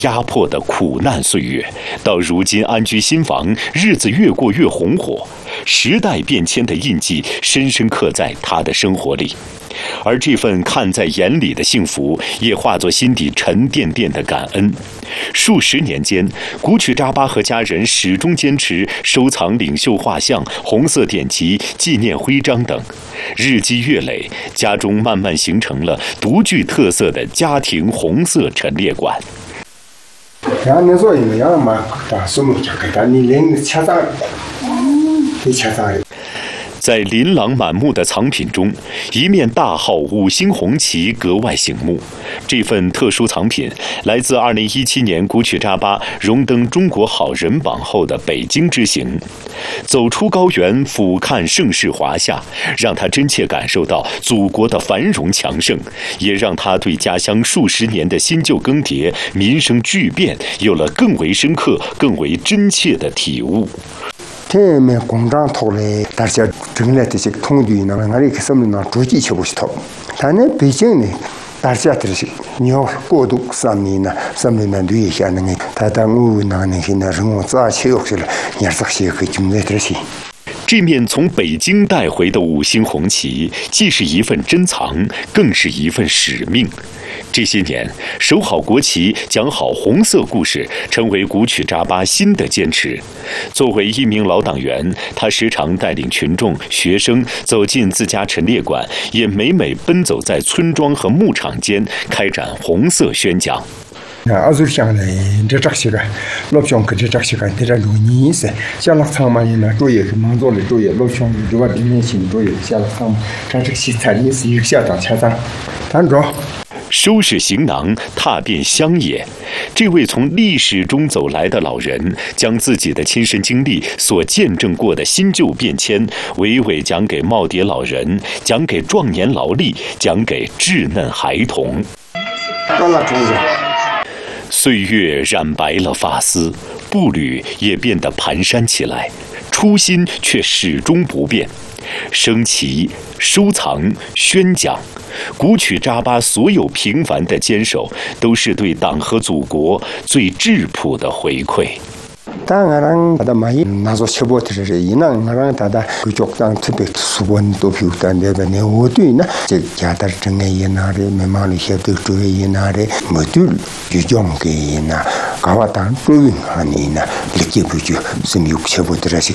压迫的苦难岁月，到如今安居新房，日子越过越红火，时代变迁的印记深深刻在他的生活里。而这份看在眼里的幸福，也化作心底沉甸甸的感恩。数十年间，古曲扎巴和家人始终坚持收藏领袖画像、红色典籍、纪念徽章等，日积月累，家中慢慢形成了独具特色的家庭红色陈列馆。在琳琅满目的藏品中，一面大号5星红旗格外醒目。这份特殊藏品来自2017年古曲扎巴荣登中国好人榜后的北京之行。走出高原，俯瞰盛世华夏，让他真切感受到祖国的繁荣强盛，也让他对家乡数十年的新旧更迭、民生巨变有了更为深刻、更为真切的体悟。 天工厂头来，大家整来这些通队呢，俺这什么呢？主机去不是头，但呢，北京呢，大家这些你要过度3年呢，3年呢，对一下那个，他当我那些呢，人我早起去了，你这些可以整来这些。 这面从北京带回的5星红旗，既是一份珍藏，更是一份使命。这些年，守好国旗，讲好红色故事，成为古曲扎巴新的坚持。作为一名老党员，他时常带领群众、学生走进自家陈列馆，也每奔走在村庄和牧场间，开展红色宣讲。 아주르샹 네 저작시가 롭숑 그 저작시가 대자 루니세 샬락상만이나 조예 망조를 조예 롭숑 조와 디멘신 조예 샬락상 저작시 차리스 육샤다 차다 단조 收拾行囊，踏遍乡野。这位从历史中走来的老人，将自己的亲身经历所见证过的新旧变迁，娓娓讲给耄耋老人，讲给壮年劳力，讲给稚嫩孩童。岁月染白了发丝，步履也变得蹒跚起来，初心却始终不变。升旗、收藏、宣讲，古曲扎巴所有平凡的坚守，都是对党和祖国最质朴的回馈。 당아랑 바다 많이 나서 쳐보트를 이랑 나랑 다다 그쪽당 특별 수본도 비우다는데 내 어디나 제 야달 정에 이나래 메마리 해도 쪽에 이나래 모두 유정게나 가와단 또인 아니나 이렇게 부주 스미육 쳐보트라시。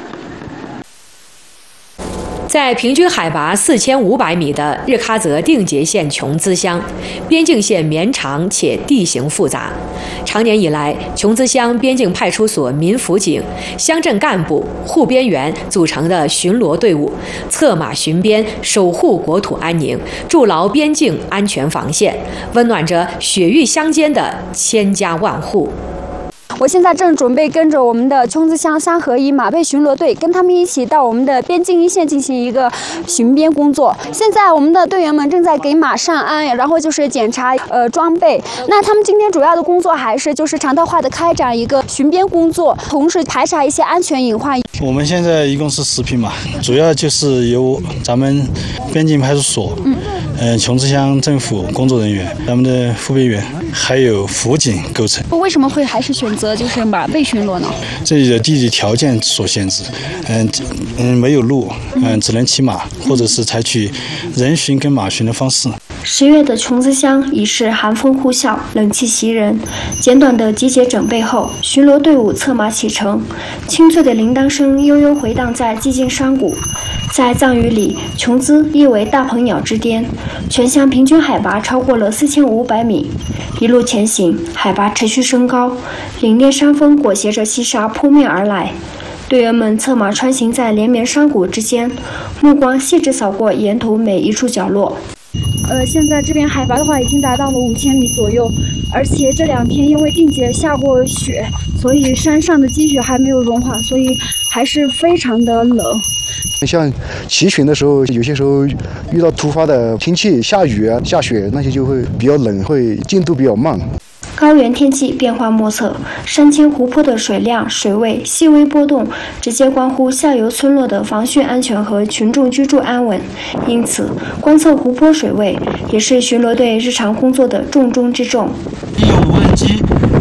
在平均海拔4500米的日喀则定结县琼孜乡，边境线绵长且地形复杂。长年以来，琼孜乡边境派出所民辅警、乡镇干部、护边员组成的巡逻队伍，策马巡边，守护国土安宁，筑牢边境安全防线，温暖着雪域乡间的千家万户。 我现在正准备跟着我们的琼孜乡3合1马背巡逻队，跟他们一起到我们的边境一线进行一个巡边工作。现在我们的队员们正在给马上鞍，然后就是检查装备。那他们今天主要的工作还是就是常态化的开展一个巡边工作，同时排查一些安全隐患。 我们现在一共是10匹马，主要就是由咱们边境派出所、琼孜乡政府工作人员、咱们的护边员还有辅警构成。 为什么会还是选择就是马背巡逻呢？ 这里的地理条件所限制，没有路，只能骑马，或者是采取人巡跟马巡的方式。 10月的琼孜乡已是寒风呼啸，冷气袭人。简短的集结整备后，巡逻队伍策马启程，清脆的铃铛声悠悠回荡在寂静山谷。在藏语里，琼孜意为大鹏鸟之巅，全乡平均海拔超过了4500米。一路前行，海拔持续升高，凛冽山风裹挟着细沙扑面而来。队员们策马穿行在连绵山谷之间，目光细致扫过沿途每一处角落。 现在这边海拔的话已经达到了5000米左右，而且这2天因为定结下过雪，所以山上的积雪还没有融化，所以还是非常的冷。 像骑巡的时候，有些时候遇到突发的天气，下雨啊、下雪那些就会比较冷，会进度比较慢。 高原天气变化莫测，山间湖泊的水量、水位细微波动，直接关乎下游村落的防汛安全和群众居住安稳。因此，观测湖泊水位也是巡逻队日常工作的重中之重。 一有无人机